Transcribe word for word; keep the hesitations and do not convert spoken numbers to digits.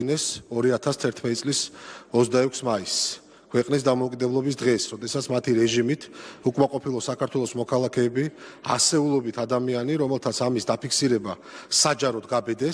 ორი ათას თერთმეტი წლის ოცდაექვსი მაისს ქვეყნის დამოუკიდებლობის დღეს, როდესაც მათი რეჟიმით უკმაყოფილო საქართველოს მოქალაქეები, ასეულობით ადამიანი, რომელთაც ამის დაფიქსირება საჯაროდ გაბედეს.